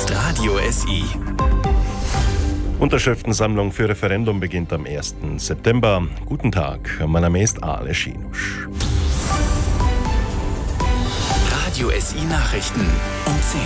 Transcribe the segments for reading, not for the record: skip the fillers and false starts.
ist Radio SI. Unterschriftensammlung für Referendum beginnt am 1. September. Guten Tag, mein Name ist Aleš Janusz. Radio SI Nachrichten um 10.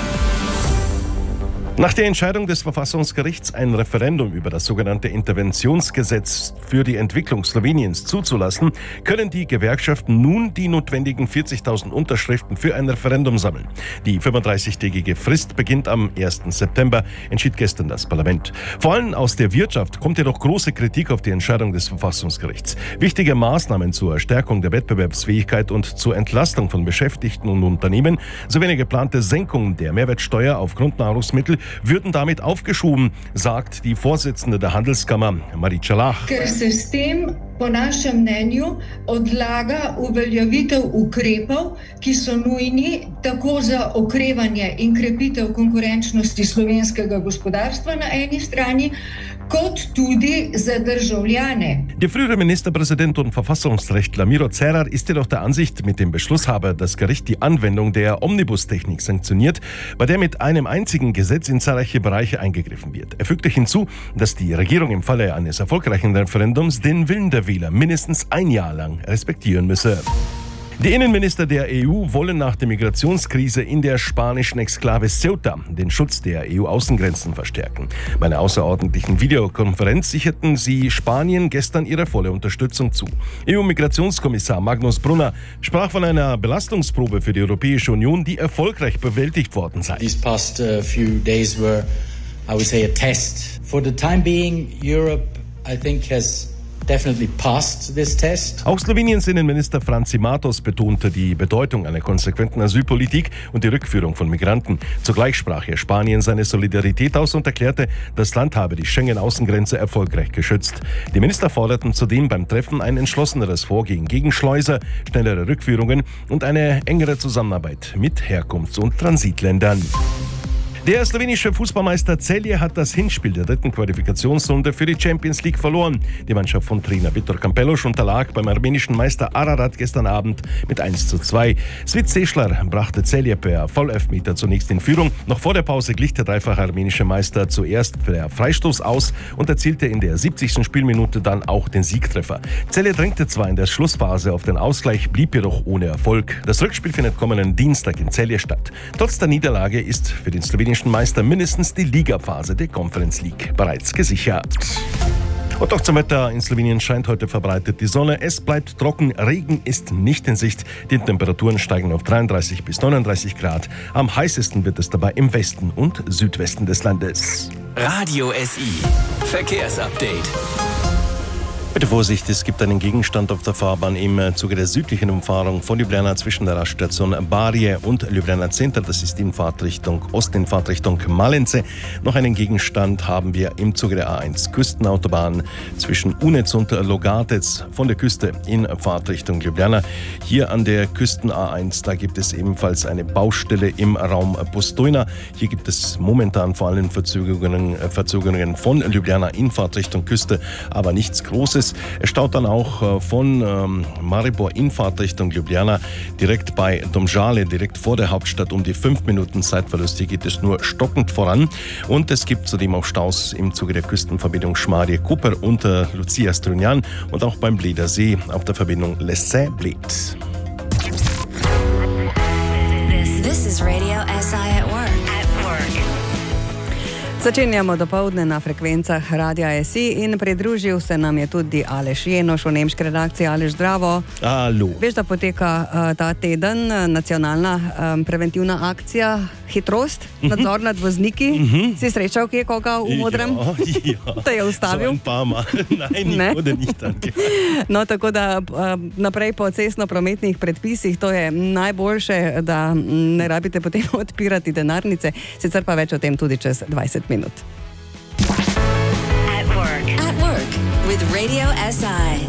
Nach der Entscheidung des Verfassungsgerichts, ein Referendum über das sogenannte Interventionsgesetz für die Entwicklung Sloweniens zuzulassen, können die Gewerkschaften nun die notwendigen 40.000 Unterschriften für ein Referendum sammeln. Die 35-tägige Frist beginnt am 1. September, entschied gestern das Parlament. Vor allem aus der Wirtschaft kommt jedoch große Kritik auf die Entscheidung des Verfassungsgerichts. Wichtige Maßnahmen zur Stärkung der Wettbewerbsfähigkeit und zur Entlastung von Beschäftigten und Unternehmen sowie eine geplante Senkung der Mehrwertsteuer auf Grundnahrungsmittel würden damit aufgeschoben, sagt die Vorsitzende der Handelskammer, Mariča Lah. Ker se s tem, po našem mnenju, odlaga uveljavitev ukrepov, ki so nujni tako za okrevanje in krepitev konkurenčnosti slovenskega gospodarstva na eni strani, kot tudi za državljane. Der frühere Ministerpräsident und Verfassungsrechtler Miro Cerar ist jedoch der Ansicht, mit dem Beschluss habe das Gericht die Anwendung der Omnibustechnik sanktioniert, bei der mit einem einzigen Gesetz in zahlreiche Bereiche eingegriffen wird. Er fügte hinzu, dass die Regierung im Falle eines erfolgreichen Referendums den Willen der Wähler mindestens ein Jahr lang respektieren müsse. Die Innenminister der EU wollen nach der Migrationskrise in der spanischen Exklave Ceuta den Schutz der EU-Außengrenzen verstärken. Bei einer außerordentlichen Videokonferenz sicherten sie Spanien gestern ihre volle Unterstützung zu. EU-Migrationskommissar Magnus Brunner sprach von einer Belastungsprobe für die Europäische Union, die erfolgreich bewältigt worden sei. These past few days were, I would say, a test. For the time being, Europe, I think, has definitely passed this test. Auch Sloweniens Innenminister Franci Matos betonte die Bedeutung einer konsequenten Asylpolitik und die Rückführung von Migranten. Zugleich sprach er Spanien seine Solidarität aus und erklärte, das Land habe die Schengen-Außengrenze erfolgreich geschützt. Die Minister forderten zudem beim Treffen ein entschlosseneres Vorgehen gegen Schleuser, schnellere Rückführungen und eine engere Zusammenarbeit mit Herkunfts- und Transitländern. Der slowenische Fußballmeister Celje hat das Hinspiel der dritten Qualifikationsrunde für die Champions League verloren. Die Mannschaft von Trainer Viktor Kampelos unterlag beim armenischen Meister Ararat gestern Abend mit 1:2. Svit Sešlar brachte Celje per Vollelfmeter zunächst in Führung. Noch vor der Pause glich der dreifache armenische Meister zuerst per Freistoß aus und erzielte in der 70. Spielminute dann auch den Siegtreffer. Celje drängte zwar in der Schlussphase auf den Ausgleich, blieb jedoch ohne Erfolg. Das Rückspiel findet kommenden Dienstag in Celje statt. Trotz der Niederlage ist für den slowenischen Meister mindestens die Ligaphase der Conference League bereits gesichert. Und auch zum Wetter. In Slowenien scheint heute verbreitet die Sonne. Es bleibt trocken. Regen ist nicht in Sicht. Die Temperaturen steigen auf 33 bis 39 Grad. Am heißesten wird es dabei im Westen und Südwesten des Landes. Radio SI Verkehrsupdate. Bitte Vorsicht, es gibt einen Gegenstand auf der Fahrbahn im Zuge der südlichen Umfahrung von Ljubljana zwischen der Raststation Barje und Ljubljana Center. Das ist in Fahrtrichtung Ost, in Fahrtrichtung Malence. Noch einen Gegenstand haben wir im Zuge der A1 Küstenautobahn zwischen Unec und Logatec von der Küste in Fahrtrichtung Ljubljana. Hier an der Küsten A1, da gibt es ebenfalls eine Baustelle im Raum Postojna. Hier gibt es momentan vor allem Verzögerungen von Ljubljana in Fahrtrichtung Küste, aber nichts Großes. Es staut dann auch von Maribor in Fahrtrichtung Ljubljana direkt bei Domžale, direkt vor der Hauptstadt, um die 5 Minuten Zeitverlust. Hier geht es nur stockend voran. Und es gibt zudem auch Staus im Zuge der Küstenverbindung Šmarje-Koper unter Lucia Strunjan und auch beim Bledersee auf der Verbindung Lessé-Bled. This is Radio SI at work. Začenjamo dopoldne na frekvencah Radia SI in pridružil se nam je tudi Aleš Janusz v nemški redakciji. Aleš, zdravo. Alo. Veš, da poteka ta teden nacionalna preventivna akcija Hitrost, nadzor nad vozniki. Si srečal kje koga v modrem? Ja. Te je ustavil? So ein paar Mal. Nein, nikoli nicht, danke. No, tako da naprej po cestno-prometnih predpisih, to je najboljše, da ne rabite potem odpirati denarnice, sicer pa več o tem tudi čez 20 minut. At work with Radio SI.